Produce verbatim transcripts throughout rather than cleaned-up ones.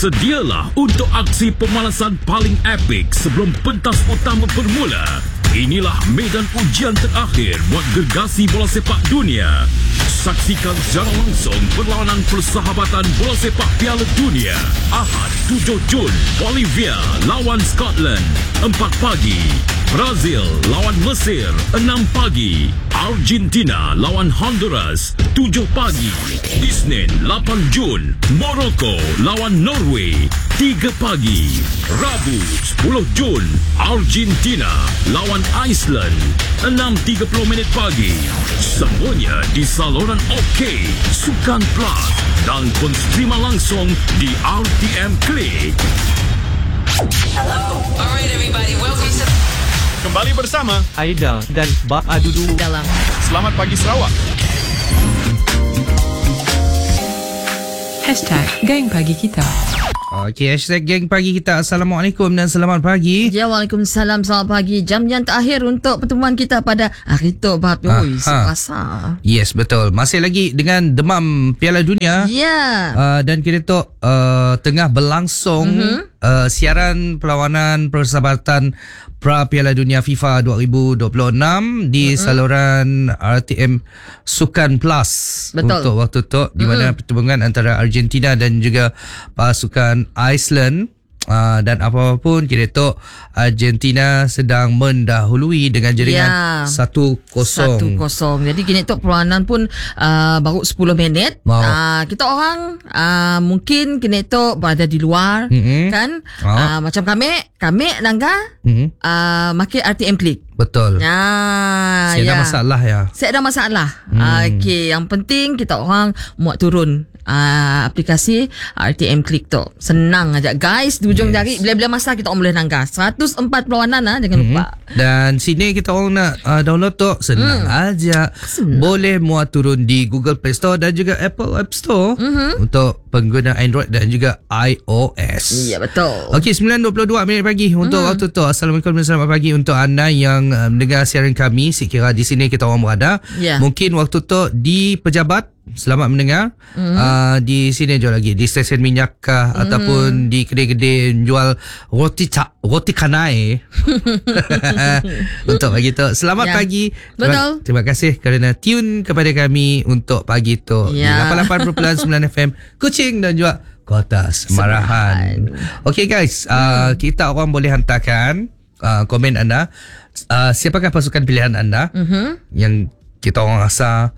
Bersedialah untuk aksi pemanasan paling epik sebelum pentas utama bermula. Inilah medan ujian terakhir buat gergasi bola sepak dunia. Saksikan secara langsung perlawanan persahabatan bola sepak Piala Dunia. Ahad tujuh Jun, Bolivia lawan Scotland, empat pagi. Brazil lawan Mesir, enam pagi. Argentina lawan Honduras, tujuh pagi. Isnin lapan Jun, Morocco lawan Norway, tiga pagi. Rabu sepuluh Jun, Argentina lawan Iceland, enam tiga puluh minit pagi. Semuanya di saluran OK, Sukan Plus dan pun streama langsung di R T M Click. Hello. Alright everybody, welcome to... Kembali bersama Aida dan Ba Adudu dalam Selamat Pagi Sarawak. Hashtag Geng Pagi Kita. Okey, hashtag Geng Pagi Kita. Assalamualaikum dan selamat pagi. Ya, Waalaikumsalam, selamat pagi. Jam yang terakhir untuk pertemuan kita pada hari tu, Bat. Ui, serasa. Yes, betul. Masih lagi dengan demam Piala Dunia. Ya. Uh, dan kita tu uh, tengah berlangsung mm-hmm. uh, siaran perlawanan persahabatan pra Piala Dunia FIFA dua ribu dua puluh enam di mm-hmm. saluran R T M Sukan Plus. Betul. Untuk waktu tu di mana mm-hmm. pertembungan antara Argentina dan juga pasukan Iceland. Uh, dan apapun kira tu Argentina sedang mendahului dengan jaringan ya. satu kosong. satu kosong. Jadi kini tu perlawanan pun uh, baru sepuluh minit. Wow. Uh, kita orang uh, mungkin kini tu berada di luar mm-hmm. kan. Oh. Uh, macam kami, kami Nangga mm-hmm. uh, makin R T M Click. Betul. Ya, Saya ya. ada masalah ya. Saya ada masalah. Hmm. Uh, Okey, yang penting kita orang muat turun uh, aplikasi R T M Click tu. Senang aja guys. Di ujung yes. jari bila-bila masa kita orang boleh nangga. seratus empat perlawanan ah, jangan hmm. lupa. Dan sini kita orang nak uh, download tu senang hmm. aja. Senang. Boleh muat turun di Google Play Store dan juga Apple App Store mm-hmm. untuk pengguna Android dan juga iOS. Ya, betul. Okey, sembilan dua puluh dua minit pagi untuk hmm. waktu tu. Assalamualaikum dan selamat pagi untuk anda yang uh, mendengar siaran kami. Sekira di sini kita orang berada. Yeah. Mungkin waktu tu di pejabat, selamat mendengar. Mm. Uh, di sini jual lagi di stesen minyak kah mm. ataupun di kedai-kedai jual roti ca- roti kanai. Untuk pagi tu. Selamat yeah. pagi. Betul. Terima, terima kasih kerana tune kepada kami untuk pagi tu. Yeah. Di lapan puluh lapan perpuluhan sembilan F M Kuching dan juga Kota Semarahan. Okey guys, uh, mm. kita orang boleh hantarkan uh, komen anda. Uh, siapakah pasukan pilihan anda mm-hmm. yang kita orang rasa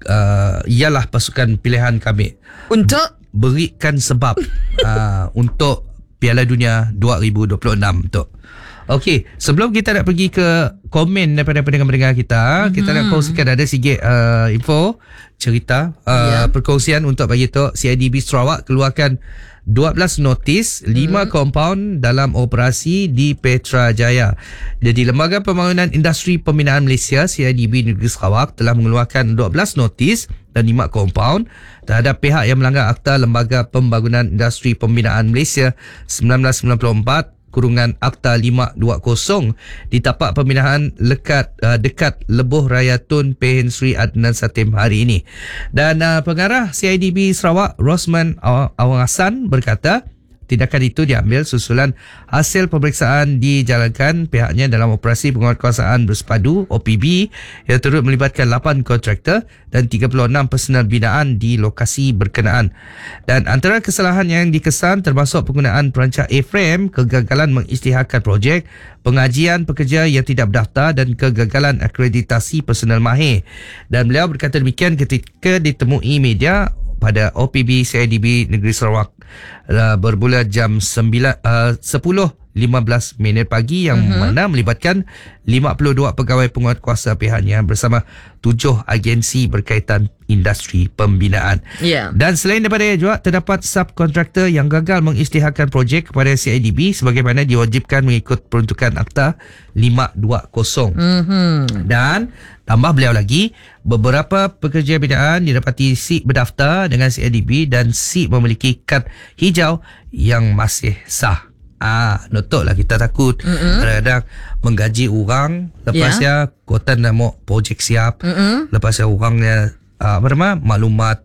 uh, ialah pasukan pilihan kami untuk berikan sebab uh, untuk Piala Dunia dua ribu dua puluh enam tu. Okey, sebelum kita nak pergi ke komen daripada pendengar-pendengar kita, mm-hmm. kita nak kongsikan ada sikit uh, info cerita uh, yeah. perkongsian untuk bagi tu C I D B Sarawak keluarkan dua belas notis, lima hmm. kompaun dalam operasi di Petrajaya. Jadi Lembaga Pembangunan Industri Pembinaan Malaysia C I D B Negeri Sarawak telah mengeluarkan dua belas notis dan lima kompaun terhadap pihak yang melanggar Akta Lembaga Pembangunan Industri Pembinaan Malaysia sembilan belas sembilan puluh empat kurungan Akta lima dua kosong di tapak pembinaan lekat uh, dekat Lebuh Raya Tun Pehen Sri Adnan Satim hari ini. Dan uh, pengarah C I D B Sarawak Rosman Awang Hassan berkata tindakan itu diambil susulan hasil pemeriksaan dijalankan pihaknya dalam operasi penguatkuasaan bersepadu O P B yang turut melibatkan lapan kontraktor dan tiga puluh enam personal binaan di lokasi berkenaan. Dan antara kesalahan yang dikesan termasuk penggunaan perancang A-frame, kegagalan mengisytiharkan projek, pengajian pekerja yang tidak berdaftar dan kegagalan akreditasi personal mahir. Dan beliau berkata demikian ketika ditemui media pada O P B C I D B Negeri Sarawak uh, bermula jam sembilan, uh, sepuluh lima belas minit pagi yang mm-hmm. mana melibatkan lima puluh dua pegawai penguatkuasa pihaknya bersama tujuh agensi berkaitan industri pembinaan. Yeah. Dan selain daripada itu juga terdapat subkontraktor yang gagal mengisytiharkan projek kepada C I D B sebagaimana diwajibkan mengikut peruntukan Akta lima dua kosong. Mm-hmm. Dan tambah beliau lagi, beberapa pekerja binaan didapati sip berdaftar dengan C I D B dan sip memiliki kad hijau yang masih sah. Ah, notoklah kita takut mm-hmm. kadang-kadang menggaji orang lepas yeah. ya kota nak mau projek siap, mm-hmm. lepas ya orangnya uh, apa nama maklumat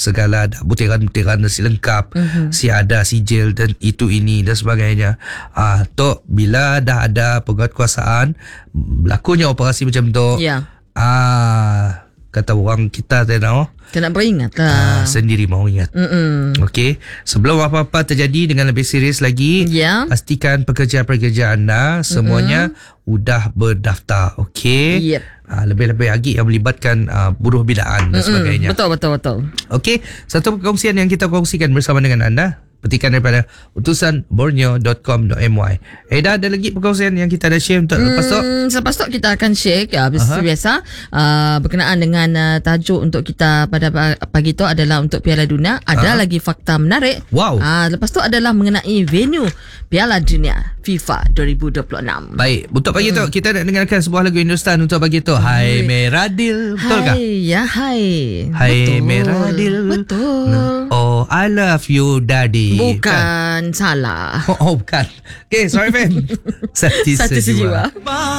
segala ada butiran-butiran nasi lengkap, mm-hmm. si ada sijil dan itu ini dan sebagainya. Ah, Tok, bila dah ada penguatkuasaan, berlakunya operasi macam tu, Ya. ah kata orang kita tahu, Kita nak beringat ah, lah. sendiri mau ingat. Mm-mm. Okey, sebelum apa-apa terjadi dengan lebih serius lagi, Ya. pastikan pekerja-pekerja anda semuanya mm-hmm. udah berdaftar. Okey. Yep. Ah, lebih-lebih lagi yang melibatkan ah, buruh binaan dan Mm-mm. sebagainya. Betul, betul, betul. Okey, satu perkongsian yang kita kongsikan bersama dengan anda, petikan daripada utusan borneo dot com dot my. Eh, dah ada lagi perkongsian yang kita ada share untuk lepas tu? Hmm, selepas tu kita akan share ya, seperti biasa uh, berkenaan dengan uh, tajuk untuk kita pada pagi tu adalah untuk Piala Dunia. Ada Aha. lagi fakta menarik. Wow. Uh, lepas tu adalah mengenai venue Piala Dunia FIFA dua ribu dua puluh enam. Baik, untuk pagi tu kita nak dengarkan sebuah lagu Hindustan untuk pagi tu. Hai Meradil, betul kah? Hai, ya hai. Hai Betul. Meradil. Betul. Oh, I love you daddy. Bukan salah. Oh, oh bukan. Okay, sorry fam. Satu Satu sejiwa. sejiwa.